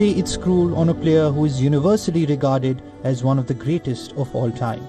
It's cruel on a player who is universally regarded as one of the greatest of all time.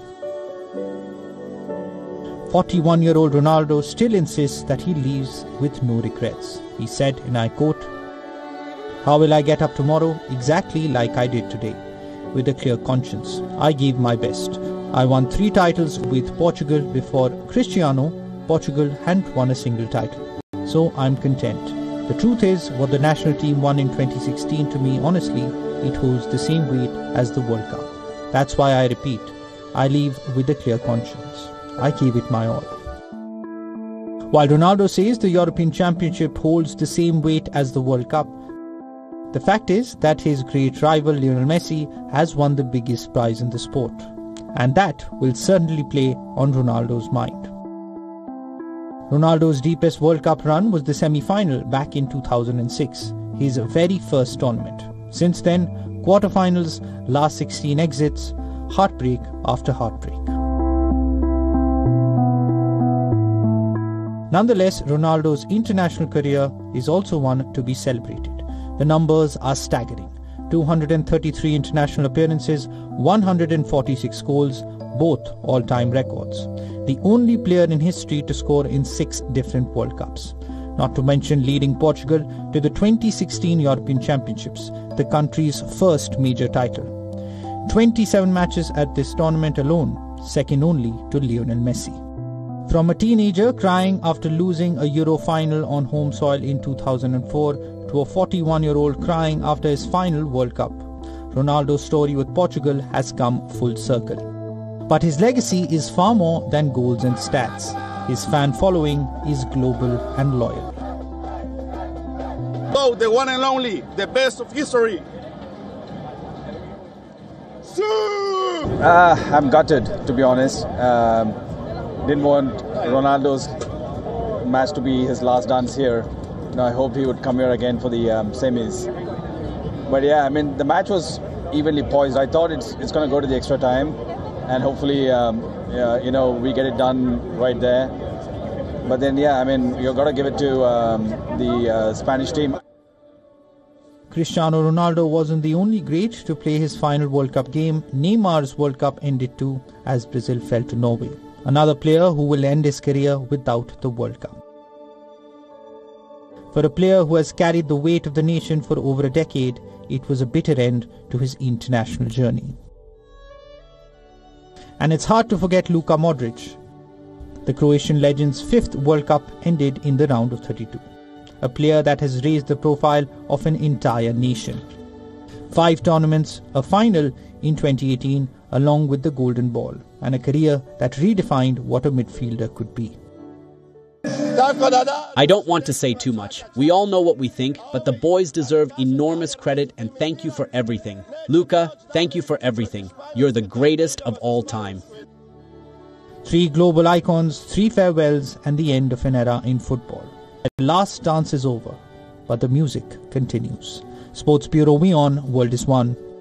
41-year-old Ronaldo still insists that he leaves with no regrets. He said, and I quote, "How will I get up tomorrow? Exactly like I did today, with a clear conscience. I gave my best. I won 3 titles with Portugal. Before Cristiano, Portugal hadn't won a single title. So I'm content. The truth is, what the national team won in 2016, to me, honestly, it holds the same weight as the World Cup. That's why I repeat, I leave with a clear conscience. I gave it my all." While Ronaldo says the European Championship holds the same weight as the World Cup, the fact is that his great rival Lionel Messi has won the biggest prize in the sport. And that will certainly play on Ronaldo's mind. Ronaldo's deepest World Cup run was the semi-final back in 2006, his very first tournament. Since then, quarterfinals, last 16 exits, heartbreak after heartbreak. Nonetheless, Ronaldo's international career is also one to be celebrated. The numbers are staggering. 233 international appearances, 146 goals, both all-time records. The only player in history to score in 6 different World Cups. Not to mention leading Portugal to the 2016 European Championships, the country's first major title. 27 matches at this tournament alone, second only to Lionel Messi. From a teenager crying after losing a Euro final on home soil in 2004 to a 41-year-old crying after his final World Cup, Ronaldo's story with Portugal has come full circle. But his legacy is far more than goals and stats. His fan following is global and loyal. Oh, the one and only, the best of history. I'm gutted, to be honest. Didn't want Ronaldo's match to be his last dance here. I hoped he would come here again for the semis. But yeah, I mean, the match was evenly poised. I thought it's going to go to the extra time, and hopefully, we get it done right there. But then, yeah, I mean, you've got to give it to the Spanish team. Cristiano Ronaldo wasn't the only great to play his final World Cup game. Neymar's World Cup ended too, as Brazil fell to Norway. Another player who will end his career without the World Cup. For a player who has carried the weight of the nation for over a decade, it was a bitter end to his international journey. And it's hard to forget Luka Modric. The Croatian legend's 5th World Cup ended in the round of 32. A player that has raised the profile of an entire nation. 5 tournaments, a final in 2018 along with the Golden Ball, and a career that redefined what a midfielder could be. I don't want to say too much. We all know what we think, but the boys deserve enormous credit and thank you for everything. Luka, thank you for everything. You're the greatest of all time. 3 global icons, 3 farewells, and the end of an era in football. The last dance is over, but the music continues. Sports Bureau WION, World is One.